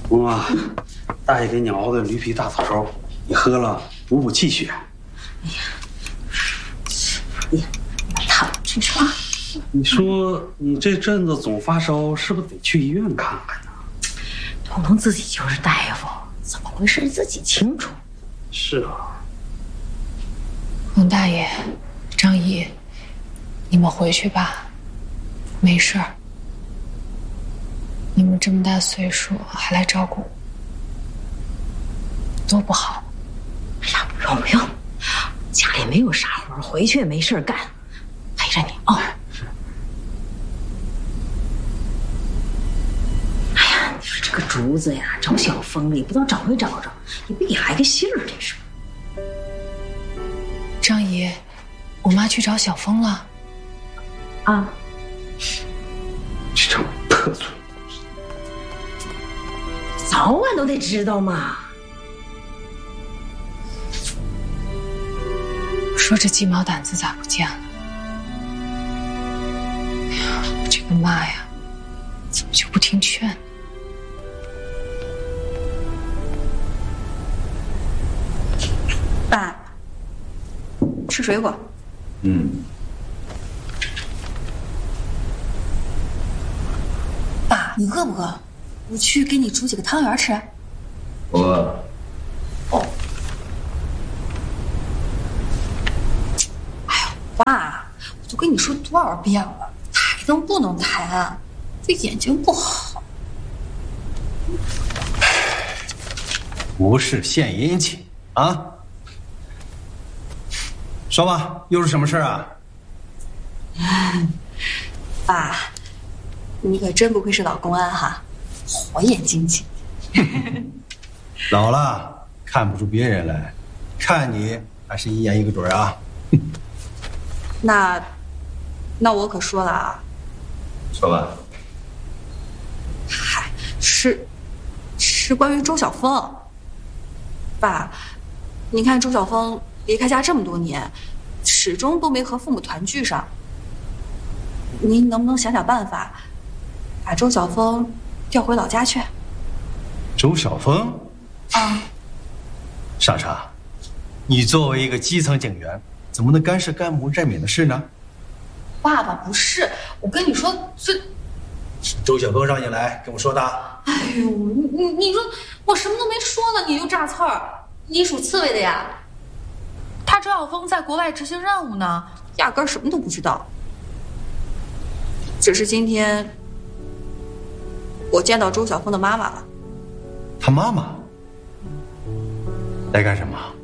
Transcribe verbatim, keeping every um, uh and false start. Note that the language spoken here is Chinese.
公啊，大爷给你熬的驴皮大枣粥，你喝了补补气血。 哎呀，哎呀，烫，去吃吧。 你说你这阵子总发烧，是不是得去医院看看呢？ 彤彤自己就是大夫，怎么回事自己清楚。 是啊。 洪大爷，张姨，你们回去吧，没事儿。你们这么大岁数还来照顾我，多不好。 哎呀，不用不用，家里没有啥活，回去也没事干，陪着你哦。 是。 哎呀，你说这个竹子呀，找小峰里不知道找没找着，也别给孩子信儿，这是。 张姨，我妈去找小峰了。 啊， 这种特罪。 早晚都得知道嘛。 说这鸡毛掸子咋不见了？哎呀，我这个妈呀，怎么就不听劝？ 爸，吃水果。 嗯。 爸，你饿不饿？我去给你煮几个汤圆吃。 不饿。 哦。哎呦，爸，我都跟你说多少遍了，台灯不能太暗，对眼睛不好。 无事献殷勤啊！说吧，又是什么事啊？ 爸，你可真不愧是老公安哈，火眼金睛。 老了看不出别人来，看你还是一言一个准啊。 那，那我可说了啊。 说吧。 嗨，是，是关于周晓峰。爸，你看周晓峰离开家这么多年，始终都没和父母团聚上。您能不能想想办法，把周晓峰调回老家去？ 周晓峰？ 啊， 莎莎，你作为一个基层警员，怎么能干涉干部任免的事呢？ 爸爸，不是，我跟你说，这是周晓峰让你来跟我说的。 哎呦，你你你说我什么都没说呢，你就炸刺儿，你属刺猬的呀？ 他周晓峰在国外执行任务呢， 压根儿什么都不知道。只是今天我见到周晓峰的妈妈了。 他妈妈来干什么？